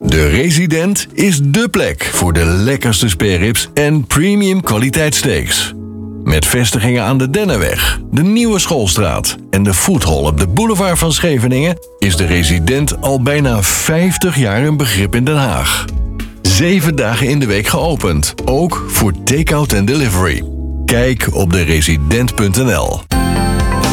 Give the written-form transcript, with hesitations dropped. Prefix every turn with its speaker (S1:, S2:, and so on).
S1: De Resident is dé plek voor de lekkerste spareribs en premium kwaliteit steaks. Met vestigingen aan de Dennenweg, de Nieuwe Schoolstraat en de Foodhall op de boulevard van Scheveningen is de Resident al bijna 50 jaar een begrip in Den Haag. 7 dagen in de week geopend, ook voor take-out en delivery. Kijk op deresident.nl.